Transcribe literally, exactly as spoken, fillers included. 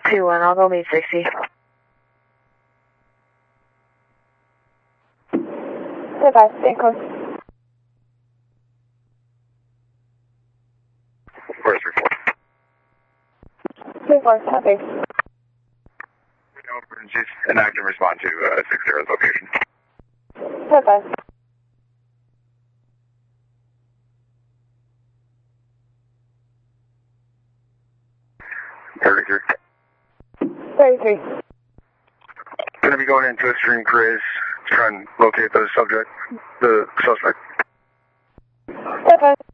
two one, I'll go meet sixty. Stand by, stay close. Where's three four? three four, copy. No emergencies. An active respond to uh, six zero's location. Stand by. thirty-three. thirty-three. Gonna be going into a stream Chris to try and locate the subject, the suspect. Stand by.